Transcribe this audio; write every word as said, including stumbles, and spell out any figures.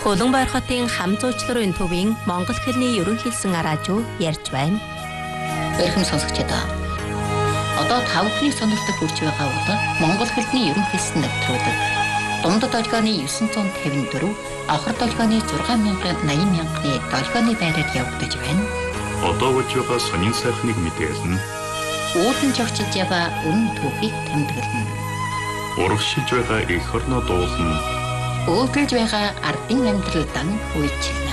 Улаанбаяр хотын хам зуучларын төвийн монгол хэлний ерөнхийлсэн араажуу ярьж байна. Эрхэм сонсогчдоо. Одоо тав хүний сонирхолтой хүрч байгаа бол монгол хэлний ерөнхийлсэн навтруудад дундад долгионы дев'ять пятьдесят четыре, авхар долгионы шесть мянга восемьдесят мянганы долгионы байраар явагдаж байна. Одоо болж байгаа сонин сайхныг мэдээлнэ. Уулын жогчилж яваа өмнө түүхийг тэмдэглэнэ. Урагшилж байгаа эх орноо дуулна. Өөдөлж байгаа ардын амьдралдан үйлчилнэ.